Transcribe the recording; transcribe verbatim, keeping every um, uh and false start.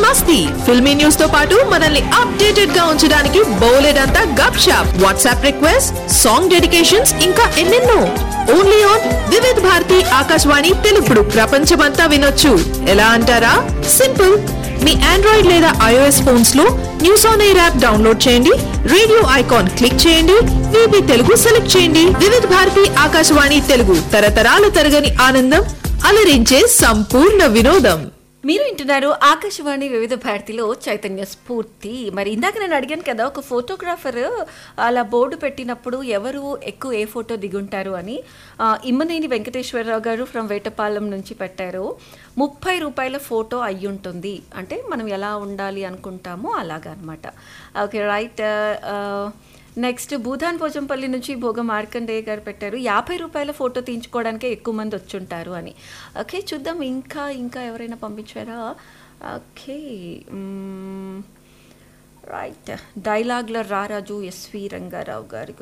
మస్తీ filmy news తో పాటు మనల్ని అప్డేటెడ్ గా ఉంచడానికి బోలెడంతా గప్ shop WhatsApp request song dedications ఇంకా ఎన్నెన్నో ఓన్లీ ఆన్ వివిధ్ భారతి ఆకాశవాణి తెలుగుడు ప్రపంచమంతా వినొచ్చు ఎలా అంటారా సింపుల్ మీ ఆండ్రాయిడ్ లేదా ఐఓఎస్ ఫోన్స్ లో news on air app download చేయండి రేడియో ఐకాన్ క్లిక్ చేయండి వీబీ తెలుగు సెలెక్ట్ చేయండి వివిధ్ భారతి ఆకాశవాణి తెలుగు తరతరాల తరగని ఆనందం అలరించే సంపూర్ణ వినోదం. మీరు వింటున్నారు ఆకాశవాణి వివిధ భారతిలో చైతన్య స్ఫూర్తి. మరి ఇందాక నేను అడిగాను కదా, ఒక ఫోటోగ్రాఫర్ అలా బోర్డు పెట్టినప్పుడు ఎవరు ఎక్కువ ఏ ఫోటో దిగుంటారు అని. ఇమ్మనేని వెంకటేశ్వరరావు గారు ఫ్రమ్ వేటపాలెం నుంచి పెట్టారు. ముప్పై రూపాయల ఫోటో అయ్యుంటుంది అంటే మనం ఎలా ఉండాలి అనుకుంటామో అలాగా అనమాట. Okay right. Next Bhoodan Pochampally నుంచి భోగ మార్కండేయ గారు పెట్టారు యాభై రూపాయల ఫోటో తీయించుకోవడానికే ఎక్కువ మంది వచ్చుంటారు అని. ఓకే చూద్దాం ఇంకా ఇంకా ఎవరైనా పంపించారా. Okay right. డైలాగ్ల రారాజు ఎస్వి రంగారావు గారి